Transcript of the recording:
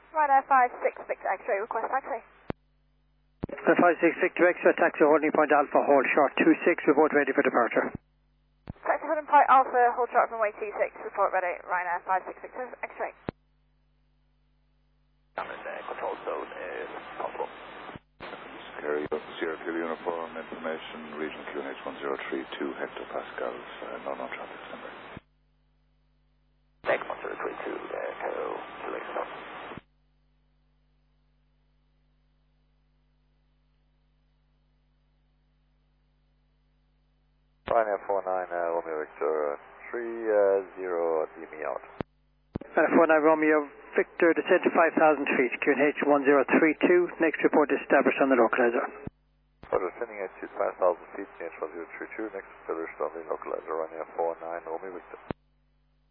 Ryanair 56 Victor X-ray, request taxi. 56 Victor X-ray, taxi holding point Alpha, hold short 26, report ready for departure. Taxi holding point Alpha, hold short runway 26, report ready, Ryanair 56 Victor X-ray. Control zone is possible. Sierra Kilo Uniform information, region QNH 1032 hectopascals, no traffic number. Next 1032, Echo, Quebec South. Ryanair 49, Romeo Victor 30, DME out. 49 Romeo Victor, descend to 5,000 feet, QNH 1032, next report established on the localizer. Further descending at 5,000 feet, QNH 1032, next established on the localizer, Ryanair 49 Romeo Victor.